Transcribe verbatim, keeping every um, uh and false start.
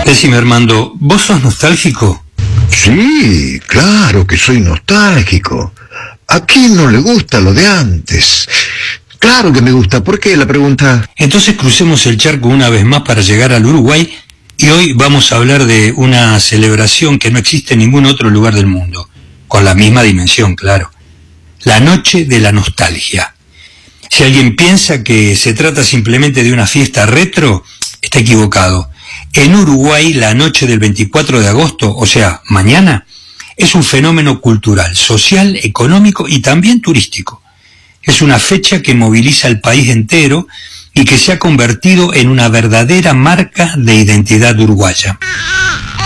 Decime, Armando, ¿vos sos nostálgico? Sí, claro que soy nostálgico. ¿A quién no le gusta lo de antes? Claro que me gusta. ¿Por qué la pregunta? Entonces crucemos el charco una vez más para llegar al Uruguay y hoy vamos a hablar de una celebración que no existe en ningún otro lugar del mundo, con la misma dimensión, claro. La Noche de la Nostalgia. Si alguien piensa que se trata simplemente de una fiesta retro, está equivocado. En Uruguay, la noche del veinticuatro de agosto, o sea, mañana, es un fenómeno cultural, social, económico y también turístico. Es una fecha que moviliza al país entero y que se ha convertido en una verdadera marca de identidad uruguaya.